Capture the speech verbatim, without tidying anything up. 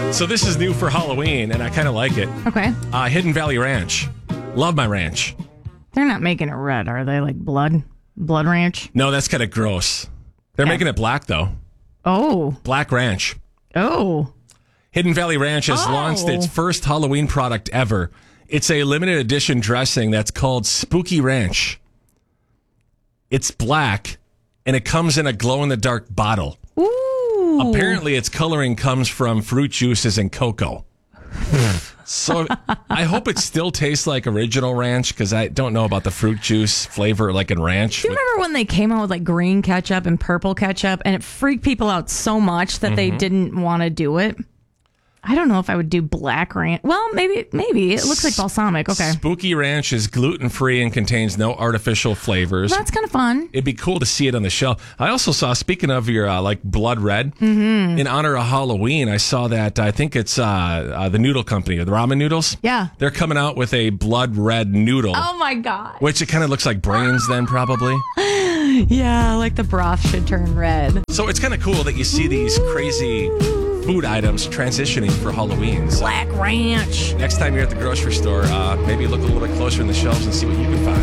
So this is new for Halloween, and I kind of like it. Okay. Uh, Hidden Valley Ranch. Love my ranch. They're not making it red, are they? Like blood? Blood ranch? No, that's kind of gross. They're Yeah. making it black, though. Oh. Black Ranch. Oh. Hidden Valley Ranch has Oh. launched its first Halloween product ever. It's a limited edition dressing that's called Spooky Ranch. It's black, and it comes in a glow-in-the-dark bottle. Ooh. Apparently, its coloring comes from fruit juices and cocoa. So I hope it still tastes like original ranch, because I don't know about the fruit juice flavor like in ranch. Do you remember when they came out with like green ketchup and purple ketchup, and it freaked people out so much that Mm-hmm. they didn't want to do it? I don't know if I would do black ranch. Well, maybe, maybe. It looks like balsamic. Okay. Spooky Ranch is gluten-free and contains no artificial flavors. That's kind of fun. It'd be cool to see it on the shelf. I also saw, speaking of your uh, like blood red, mm-hmm. in honor of Halloween, I saw that I think it's uh, uh, the noodle company, the ramen noodles. Yeah. They're coming out with a blood red noodle, Oh my God. which it kind of looks like brains then probably. Yeah, like the broth should turn red. So it's kind of cool that you see these crazy food items transitioning for Halloween. So Black ranch. next time you're at the grocery store, uh, maybe look a little bit closer in the shelves and see what you can find.